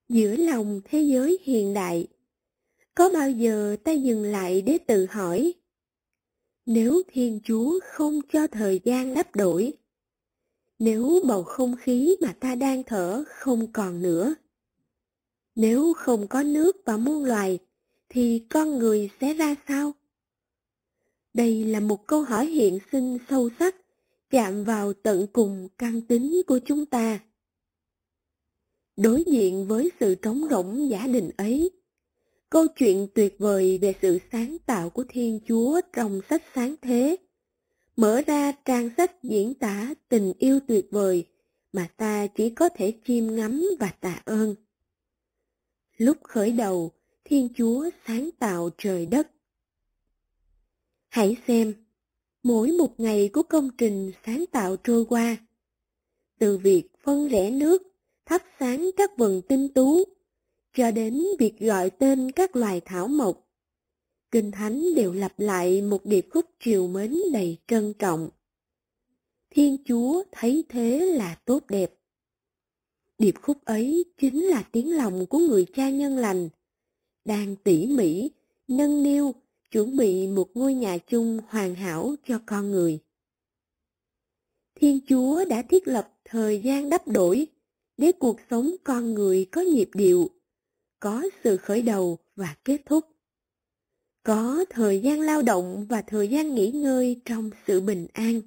Giữa lòng thế giới hiện đại, có bao giờ ta dừng lại để tự hỏi, nếu Thiên Chúa không cho thời gian đắp đổi, nếu bầu không khí mà ta đang thở không còn nữa, nếu không có nước và muôn loài, thì con người sẽ ra sao? Đây là một câu hỏi hiện sinh sâu sắc, chạm vào tận cùng căn tính của chúng ta. Đối diện với sự trống rỗng giả định ấy, câu chuyện tuyệt vời về sự sáng tạo của Thiên Chúa trong sách Sáng Thế mở ra trang sách diễn tả tình yêu tuyệt vời mà ta chỉ có thể chiêm ngắm và tạ ơn. Lúc khởi đầu, Thiên Chúa sáng tạo trời đất. Hãy xem, mỗi một ngày của công trình sáng tạo trôi qua, từ việc phân rẽ nước, thắp sáng các vần tinh tú, cho đến việc gọi tên các loài thảo mộc, Kinh Thánh đều lặp lại một điệp khúc trìu mến đầy trân trọng. Thiên Chúa thấy thế là tốt đẹp. Điệp khúc ấy chính là tiếng lòng của người cha nhân lành, đang tỉ mỉ, nâng niu, chuẩn bị một ngôi nhà chung hoàn hảo cho con người. Thiên Chúa đã thiết lập thời gian đắp đổi để cuộc sống con người có nhịp điệu, có sự khởi đầu và kết thúc, có thời gian lao động và thời gian nghỉ ngơi trong sự bình an.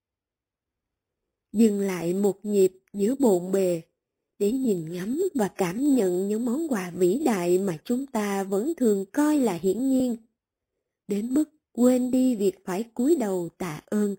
Dừng lại một nhịp giữa bộn bề để nhìn ngắm và cảm nhận những món quà vĩ đại mà chúng ta vẫn thường coi là hiển nhiên, đến mức quên đi việc phải cúi đầu tạ ơn.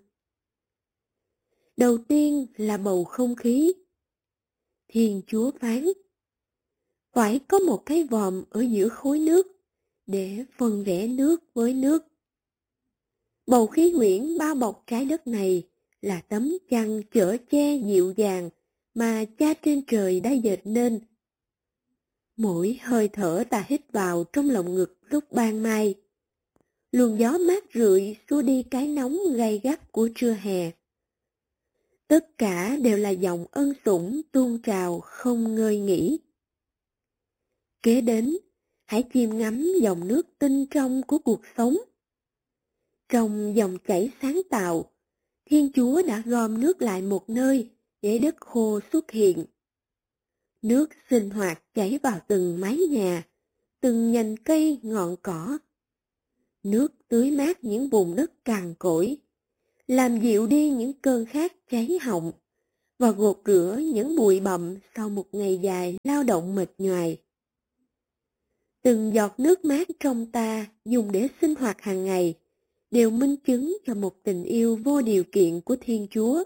Đầu tiên là bầu không khí. Thiên Chúa phán, phải có một cái vòm ở giữa khối nước để phân rẽ nước với nước. Bầu khí quyển bao bọc trái đất này là tấm chăn chở che dịu dàng mà Cha trên trời đã dệt nên. Mỗi hơi thở ta hít vào trong lồng ngực lúc ban mai, luồng gió mát rượi xua đi cái nóng gay gắt của trưa hè. Tất cả đều là dòng ân sủng tuôn trào không ngơi nghỉ. Kế đến, hãy chiêm ngắm dòng nước tinh trong của cuộc sống. Trong dòng chảy sáng tạo, Thiên Chúa đã gom nước lại một nơi để đất khô xuất hiện. Nước sinh hoạt chảy vào từng mái nhà, từng nhành cây ngọn cỏ. Nước tưới mát những vùng đất cằn cỗi, làm dịu đi những cơn khát cháy họng và gột rửa những bụi bặm sau một ngày dài lao động mệt nhoài. Từng giọt nước mát trong ta dùng để sinh hoạt hàng ngày đều minh chứng cho một tình yêu vô điều kiện của Thiên Chúa.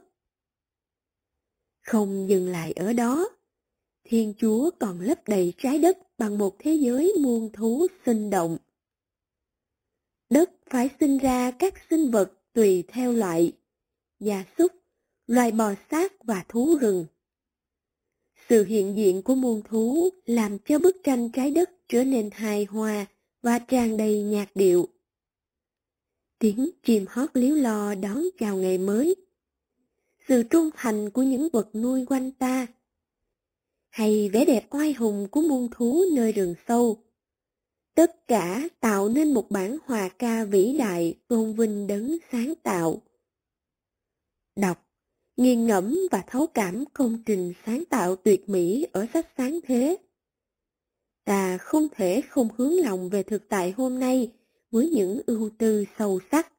Không dừng lại ở đó, Thiên Chúa còn lấp đầy trái đất bằng một thế giới muôn thú sinh động. Đất phải sinh ra các sinh vật tùy theo loại, gia súc, loài bò sát và thú rừng. Sự hiện diện của muôn thú làm cho bức tranh trái đất trở nên hài hòa và tràn đầy nhạc điệu. Tiếng chim hót líu lo đón chào ngày mới, sự trung thành của những vật nuôi quanh ta, hay vẻ đẹp oai hùng của muôn thú nơi rừng sâu. Tất cả tạo nên một bản hòa ca vĩ đại tôn vinh đấng sáng tạo. Đọc, nghiền ngẫm và thấu cảm công trình sáng tạo tuyệt mỹ ở sách Sáng Thế. Ta không thể không hướng lòng về thực tại hôm nay với những ưu tư sâu sắc.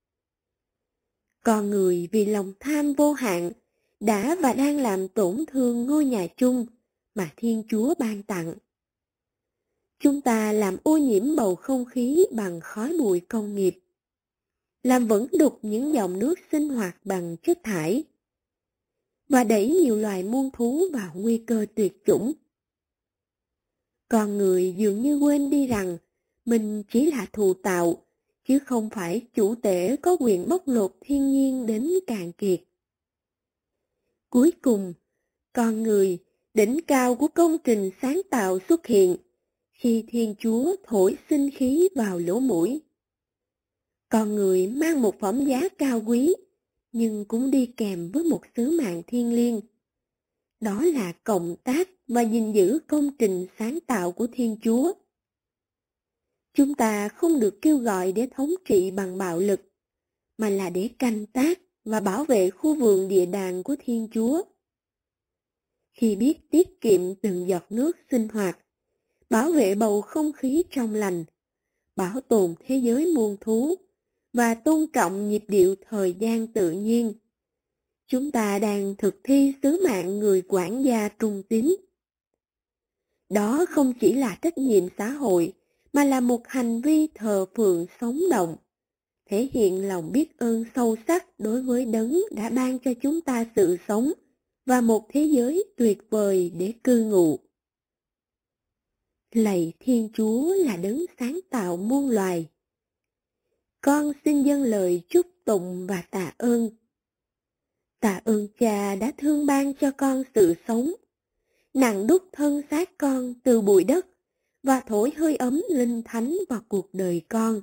Con người vì lòng tham vô hạn đã và đang làm tổn thương ngôi nhà chung mà Thiên Chúa ban tặng. Chúng ta làm ô nhiễm bầu không khí bằng khói bụi công nghiệp, làm vẫn đục những dòng nước sinh hoạt bằng chất thải, và đẩy nhiều loài muôn thú vào nguy cơ tuyệt chủng. Con người dường như quên đi rằng mình chỉ là thụ tạo, chứ không phải chủ tể có quyền bóc lột thiên nhiên đến cạn kiệt. Cuối cùng, con người, đỉnh cao của công trình sáng tạo xuất hiện khi Thiên Chúa thổi sinh khí vào lỗ mũi. Con người mang một phẩm giá cao quý, nhưng cũng đi kèm với một sứ mạng thiêng liêng. đó là cộng tác và gìn giữ công trình sáng tạo của Thiên Chúa. Chúng ta không được kêu gọi để thống trị bằng bạo lực, mà là để canh tác và bảo vệ khu vườn địa đàng của Thiên Chúa. Khi biết tiết kiệm từng giọt nước sinh hoạt, bảo vệ bầu không khí trong lành, bảo tồn thế giới muôn thú và tôn trọng nhịp điệu thời gian tự nhiên, chúng ta đang thực thi sứ mạng người quản gia trung tín. Đó không chỉ là trách nhiệm xã hội, mà là một hành vi thờ phượng sống động, thể hiện lòng biết ơn sâu sắc đối với Đấng đã ban cho chúng ta sự sống và một thế giới tuyệt vời để cư ngụ. Lạy Thiên Chúa là Đấng sáng tạo muôn loài. Con xin dâng lời chúc tụng và tạ ơn. Tạ ơn Cha đã thương ban cho con sự sống, nặng đúc thân xác con từ bụi đất và thổi hơi ấm linh thánh vào cuộc đời con.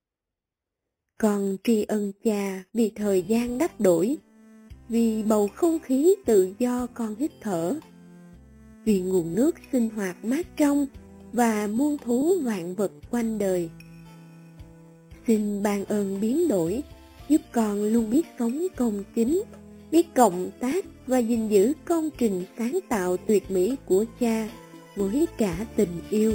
Con tri ân Cha vì thời gian đắp đổi, vì bầu không khí tự do con hít thở, vì nguồn nước sinh hoạt mát trong và muôn thú vạn vật quanh đời. Xin ban ơn biến đổi, giúp con luôn biết sống công chính, biết cộng tác và gìn giữ công trình sáng tạo tuyệt mỹ của Cha với cả tình yêu.